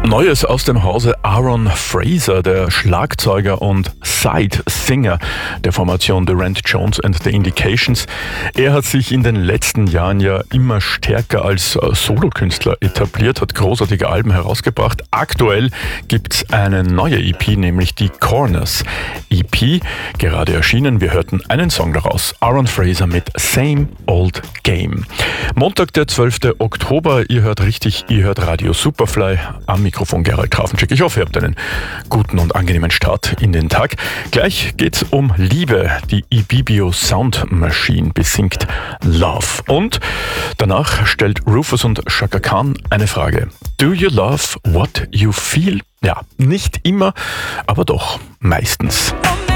Neues aus dem Hause Aaron Fraser, der Schlagzeuger und Side-Singer der Formation Durant Jones and the Indications. Er hat sich in den letzten Jahren ja immer stärker als Solokünstler etabliert, hat großartige Alben herausgebracht. Aktuell gibt's eine neue EP, nämlich die Corners EP, gerade erschienen. Wir hörten einen Song daraus, Aaron Fraser mit Same Old Game. Montag, der 12. Oktober, ihr hört richtig, ihr hört Radio Superfly, am Mikrofon Gerald Grafenschek. Ich hoffe, ihr habt einen guten und angenehmen Start in den Tag. Gleich geht's um Liebe. Die Ibibio Sound Machine besingt Love. Und danach stellt Rufus und Chaka Khan eine Frage. Do you love what you feel? Ja, nicht immer, aber doch meistens.